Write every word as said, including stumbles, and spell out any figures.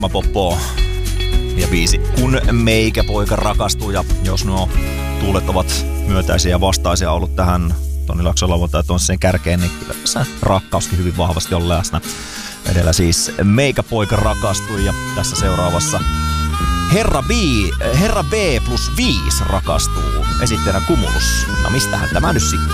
Poppo ja biisi Kun meikä poika rakastuu. Ja jos nuo tuulet ovat myötäisiä ja vastaisia ollut tähän Toni Laakson lauantai on sen kärkeen, niin kyllä tässä rakkauskin hyvin vahvasti on läsnä. Edellä siis Meikä poika rakastui ja tässä seuraavassa Herra B, Herra B plus viisi rakastuu. Esittäjänä Cumulus. No mistähän tämä nyt sitten